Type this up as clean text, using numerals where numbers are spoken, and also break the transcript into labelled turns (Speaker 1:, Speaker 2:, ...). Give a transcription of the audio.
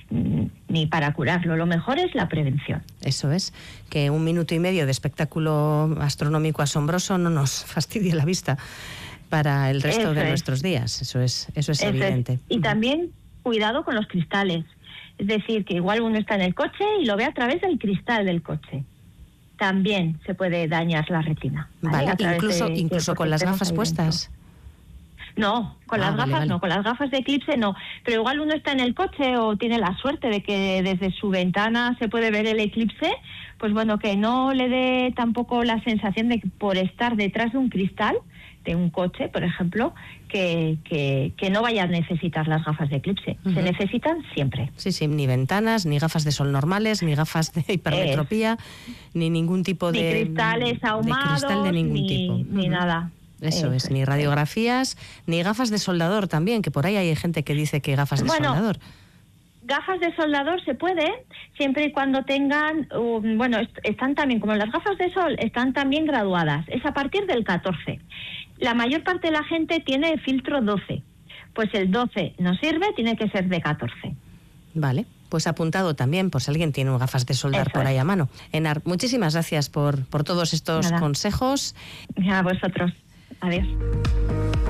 Speaker 1: ni para curarlo. Lo mejor es la prevención.
Speaker 2: Eso es, que 1 minuto y medio de espectáculo astronómico asombroso no nos fastidie la vista para el resto de nuestros días. Eso es evidente.
Speaker 1: Y también cuidado con los cristales. Es decir, que igual uno está en el coche y lo ve a través del cristal del coche. También se puede dañar la retina.
Speaker 2: Vale, incluso con las gafas puestas.
Speaker 1: No, con las gafas no, con las gafas de eclipse no. Pero igual uno está en el coche o tiene la suerte de que desde su ventana se puede ver el eclipse, pues bueno, que no le dé tampoco la sensación de que por estar detrás de un cristal, de un coche, por ejemplo, que no vaya a necesitar las gafas de eclipse. Se necesitan siempre.
Speaker 2: Sí, ni ventanas, ni gafas de sol normales, ni gafas de hipermetropía, ni ningún tipo de...
Speaker 1: Ni cristales ahumados,
Speaker 2: de cristal de ningún tipo.
Speaker 1: Ni nada.
Speaker 2: Eso es, ni radiografías, ni gafas de soldador también, que por ahí hay gente que dice que gafas de soldador.
Speaker 1: Gafas de soldador se puede, siempre y cuando tengan, están también, como las gafas de sol, están también graduadas. Es a partir del 14. La mayor parte de la gente tiene filtro 12. Pues el 12 no sirve, tiene que ser de 14.
Speaker 2: Vale, pues apuntado también, por si alguien tiene gafas de soldar por ahí a mano. Enar, muchísimas gracias por todos estos consejos.
Speaker 1: A vosotros. Adiós.